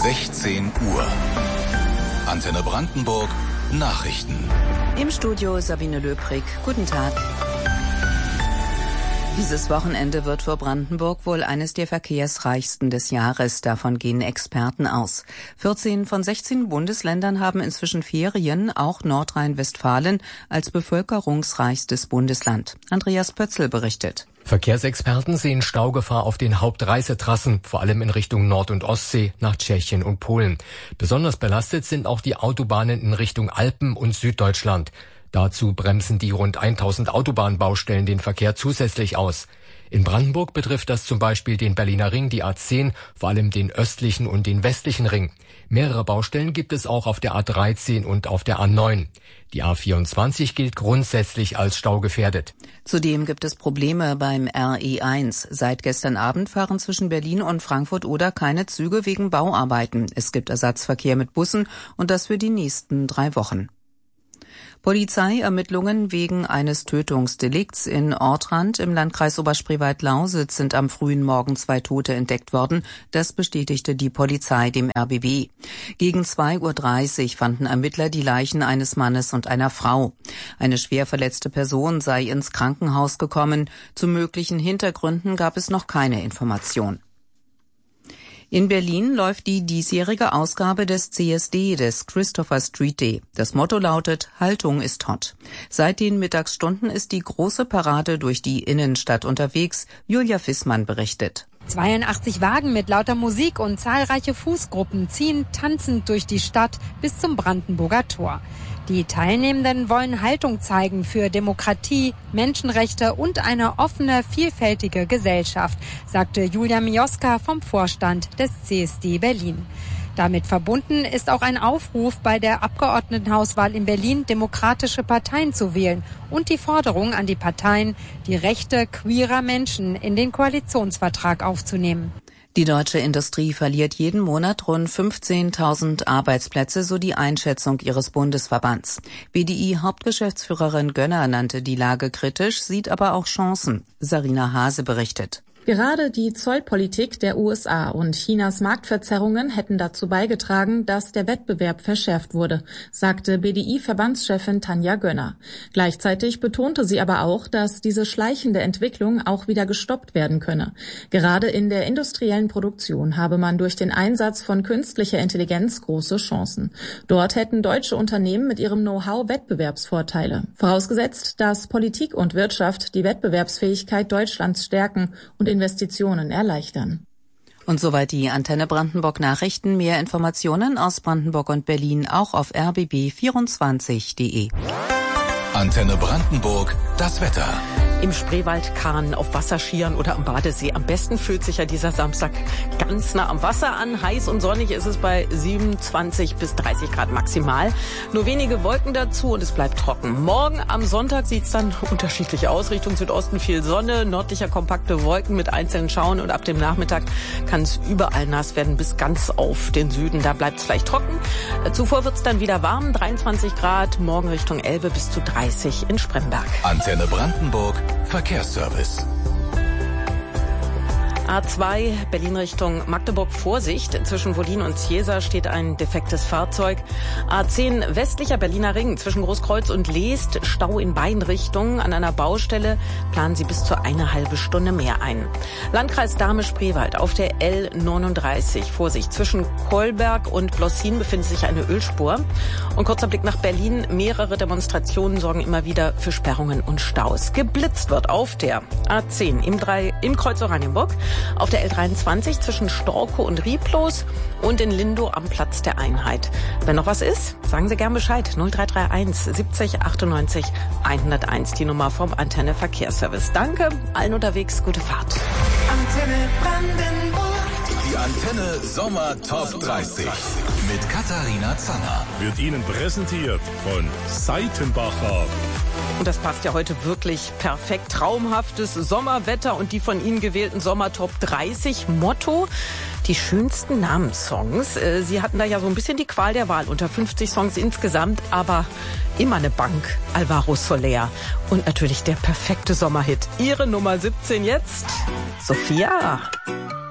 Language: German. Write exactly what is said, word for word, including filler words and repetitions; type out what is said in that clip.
sechzehn Uhr. Antenne Brandenburg Nachrichten. Im Studio Sabine Löbrig. Guten Tag. Dieses Wochenende wird für Brandenburg wohl eines der verkehrsreichsten des Jahres. Davon gehen Experten aus. vierzehn von sechzehn Bundesländern haben inzwischen Ferien, auch Nordrhein-Westfalen als bevölkerungsreichstes Bundesland. Andreas Pötzl berichtet. Verkehrsexperten sehen Staugefahr auf den Hauptreisetrassen, vor allem in Richtung Nord- und Ostsee, nach Tschechien und Polen. Besonders belastet sind auch die Autobahnen in Richtung Alpen und Süddeutschland. Dazu bremsen die rund tausend Autobahnbaustellen den Verkehr zusätzlich aus. In Brandenburg betrifft das zum Beispiel den Berliner Ring, die A zehn, vor allem den östlichen und den westlichen Ring. Mehrere Baustellen gibt es auch auf der A dreizehn und auf der A neun. Die A vierundzwanzig gilt grundsätzlich als staugefährdet. Zudem gibt es Probleme beim R E eins. Seit gestern Abend fahren zwischen Berlin und Frankfurt-Oder keine Züge wegen Bauarbeiten. Es gibt Ersatzverkehr mit Bussen und das für die nächsten drei Wochen. Polizeiermittlungen wegen eines Tötungsdelikts in Ortrand im Landkreis Oberspreewald-Lausitz sind am frühen Morgen zwei Tote entdeckt worden. Das bestätigte die Polizei dem R B B. Gegen zwei Uhr dreißig fanden Ermittler die Leichen eines Mannes und einer Frau. Eine schwer verletzte Person sei ins Krankenhaus gekommen. Zu möglichen Hintergründen gab es noch keine Information. In Berlin läuft die diesjährige Ausgabe des C S D, des Christopher Street Day. Das Motto lautet, Haltung ist hot. Seit den Mittagsstunden ist die große Parade durch die Innenstadt unterwegs. Julia Fissmann berichtet. zweiundachtzig Wagen mit lauter Musik und zahlreiche Fußgruppen ziehen tanzend durch die Stadt bis zum Brandenburger Tor. Die Teilnehmenden wollen Haltung zeigen für Demokratie, Menschenrechte und eine offene, vielfältige Gesellschaft, sagte Julia Mioska vom Vorstand des C S D Berlin. Damit verbunden ist auch ein Aufruf, bei der Abgeordnetenhauswahl in Berlin demokratische Parteien zu wählen und die Forderung an die Parteien, die Rechte queerer Menschen in den Koalitionsvertrag aufzunehmen. Die deutsche Industrie verliert jeden Monat rund fünfzehntausend Arbeitsplätze, so die Einschätzung ihres Bundesverbands. B D I-Hauptgeschäftsführerin Gönner nannte die Lage kritisch, sieht aber auch Chancen. Sarina Hase berichtet. Gerade die Zollpolitik der U S A und Chinas Marktverzerrungen hätten dazu beigetragen, dass der Wettbewerb verschärft wurde, sagte B D I-Verbandschefin Tanja Gönner. Gleichzeitig betonte sie aber auch, dass diese schleichende Entwicklung auch wieder gestoppt werden könne. Gerade in der industriellen Produktion habe man durch den Einsatz von künstlicher Intelligenz große Chancen. Dort hätten deutsche Unternehmen mit ihrem Know-how Wettbewerbsvorteile. Vorausgesetzt, dass Politik und Wirtschaft die Wettbewerbsfähigkeit Deutschlands stärken und Investitionen erleichtern. Und soweit die Antenne Brandenburg Nachrichten. Mehr Informationen aus Brandenburg und Berlin auch auf r b b vierundzwanzig punkt d e. Antenne Brandenburg, das Wetter. Im Spreewald, Kahn, auf Wasserskiern oder am Badesee. Am besten fühlt sich ja dieser Samstag ganz nah am Wasser an. Heiß und sonnig ist es bei siebenundzwanzig bis dreißig Grad maximal. Nur wenige Wolken dazu und es bleibt trocken. Morgen am Sonntag sieht es dann unterschiedlich aus. Richtung Südosten viel Sonne, nördlicher kompakte Wolken mit einzelnen Schauern und ab dem Nachmittag kann es überall nass werden bis ganz auf den Süden. Da bleibt es vielleicht trocken. Zuvor wird es dann wieder warm, dreiundzwanzig Grad. Morgen Richtung Elbe bis zu dreißig in Spremberg. Antenne Brandenburg Verkehrsservice. A zwei, Berlin Richtung Magdeburg, Vorsicht. Zwischen Wollin und Ziesa steht ein defektes Fahrzeug. A zehn, westlicher Berliner Ring. Zwischen Großkreuz und Leest, Stau in beiden Richtungen. An einer Baustelle planen Sie bis zu eine halbe Stunde mehr ein. Landkreis Dahme-Spreewald auf der L neununddreißig. Vorsicht, zwischen Kolberg und Blossin befindet sich eine Ölspur. Und kurzer Blick nach Berlin. Mehrere Demonstrationen sorgen immer wieder für Sperrungen und Staus. Geblitzt wird auf der A zehn im, drei, im Kreuz Oranienburg. Auf der L dreiundzwanzig zwischen Storkow und Rieblos und in Lindow am Platz der Einheit. Wenn noch was ist, sagen Sie gern Bescheid. null drei drei eins siebzig achtundneunzig hunderteins, die Nummer vom Antenne Verkehrsservice. Danke, allen unterwegs, gute Fahrt. Antenne Brandenburg. Die Antenne Sommer Top dreißig mit Katharina Zanner. Wird Ihnen präsentiert von Seitenbacher. Und das passt ja heute wirklich perfekt. Traumhaftes Sommerwetter und die von Ihnen gewählten Sommer-Top dreißig. Motto, die schönsten Namenssongs. Sie hatten da ja so ein bisschen die Qual der Wahl unter fünfzig Songs insgesamt, aber immer eine Bank. Alvaro Soler. Und natürlich der perfekte Sommerhit. Ihre Nummer siebzehn jetzt, Sophia.